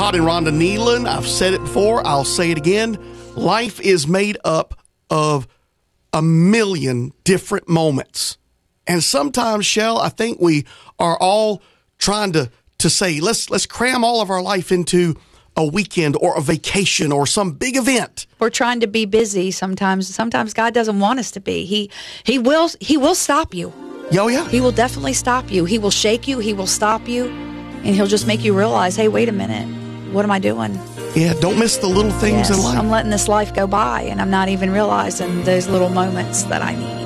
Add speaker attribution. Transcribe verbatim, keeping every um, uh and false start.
Speaker 1: Todd and Rhonda Nealon. I've said it before. I'll say it again. Life is made up of a million different moments. And sometimes, Shell, I think we are all trying to, to say, let's let's cram all of our life into a weekend or a vacation or some big event.
Speaker 2: We're trying to be busy sometimes. Sometimes God doesn't want us to be. He he will he will stop you.
Speaker 1: Oh, yeah.
Speaker 2: He will definitely stop you. He will shake you. He will stop you. And he'll just make you realize, hey, wait a minute. What am I doing?
Speaker 1: Yeah, don't miss the little things
Speaker 2: Yes,
Speaker 1: in life.
Speaker 2: I'm letting this life go by, and I'm not even realizing those little moments that I need.